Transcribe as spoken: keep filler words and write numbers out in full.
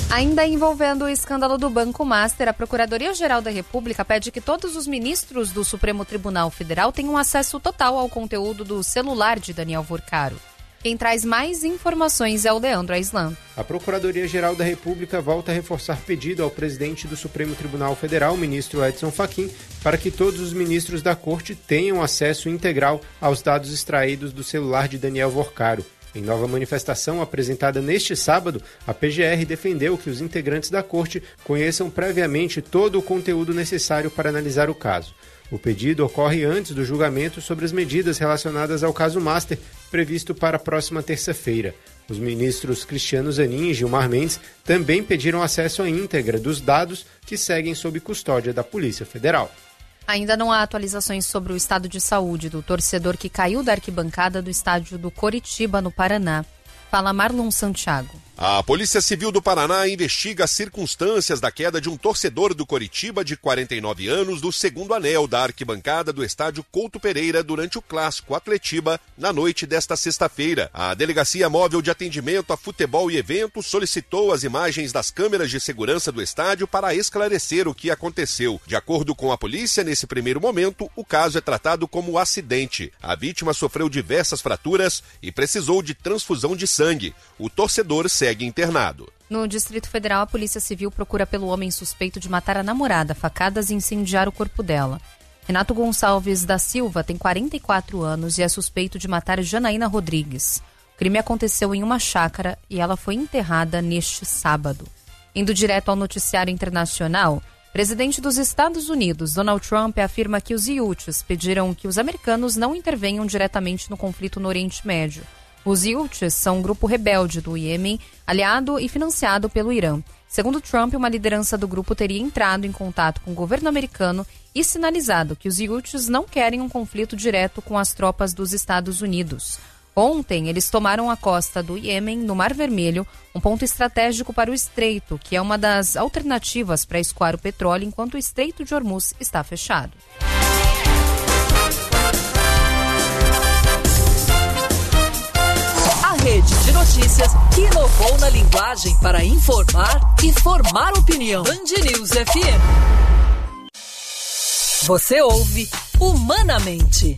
Ainda envolvendo o escândalo do Banco Master, a Procuradoria-Geral da República pede que todos os ministros do Supremo Tribunal Federal tenham acesso total ao conteúdo do celular de Daniel Vorcaro. Quem traz mais informações é o Leandro Aislan. A Procuradoria-Geral da República volta a reforçar pedido ao presidente do Supremo Tribunal Federal, ministro Edson Fachin, para que todos os ministros da Corte tenham acesso integral aos dados extraídos do celular de Daniel Vorcaro. Em nova manifestação apresentada neste sábado, a P G R defendeu que os integrantes da Corte conheçam previamente todo o conteúdo necessário para analisar o caso. O pedido ocorre antes do julgamento sobre as medidas relacionadas ao caso Master, previsto para a próxima terça-feira. Os ministros Cristiano Zanin e Gilmar Mendes também pediram acesso à íntegra dos dados que seguem sob custódia da Polícia Federal. Ainda não há atualizações sobre o estado de saúde do torcedor que caiu da arquibancada do estádio do Coritiba, no Paraná. Fala Marlon Santiago. A Polícia Civil do Paraná investiga as circunstâncias da queda de um torcedor do Coritiba de quarenta e nove anos do segundo anel da arquibancada do estádio Couto Pereira durante o clássico Atletiba na noite desta sexta-feira. A Delegacia Móvel de Atendimento a Futebol e Eventos solicitou as imagens das câmeras de segurança do estádio para esclarecer o que aconteceu. De acordo com a polícia, nesse primeiro momento, o caso é tratado como acidente. A vítima sofreu diversas fraturas e precisou de transfusão de sangue. O torcedor segue internado. No Distrito Federal, a Polícia Civil procura pelo homem suspeito de matar a namorada, facadas e incendiar o corpo dela. Renato Gonçalves da Silva tem quarenta e quatro anos e é suspeito de matar Janaína Rodrigues. O crime aconteceu em uma chácara e ela foi enterrada neste sábado. Indo direto ao noticiário internacional, o presidente dos Estados Unidos, Donald Trump, afirma que os Houthis pediram que os americanos não intervenham diretamente no conflito no Oriente Médio. Os Houthis são um grupo rebelde do Iêmen, aliado e financiado pelo Irã. Segundo Trump, uma liderança do grupo teria entrado em contato com o governo americano e sinalizado que os Houthis não querem um conflito direto com as tropas dos Estados Unidos. Ontem, eles tomaram a costa do Iêmen, no Mar Vermelho, um ponto estratégico para o Estreito, que é uma das alternativas para escoar o petróleo enquanto o Estreito de Hormuz está fechado. Rede de notícias que inovou na linguagem para informar e formar opinião. Band News F M. Você ouve Humanamente.